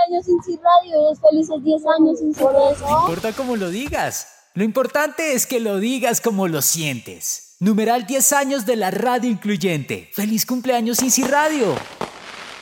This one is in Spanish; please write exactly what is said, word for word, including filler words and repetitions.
cumpleaños Inci Radio, felices diez años Inci Radio. No importa cómo lo digas, lo importante es que lo digas como lo sientes. Numeral diez años de la radio incluyente. ¡Feliz cumpleaños Inci Radio!